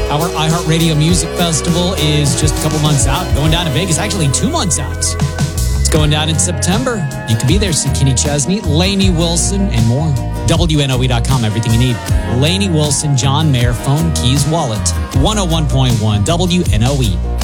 Our iHeartRadio Music Festival is just a couple months out. Going down to Vegas, actually 2 months out. It's going down in September. You can be there. See Kenny Chesney, Lainey Wilson, and more. WNOE.com, everything you need. Lainey Wilson, John Mayer, phone, keys, wallet. 101.1 WNOE.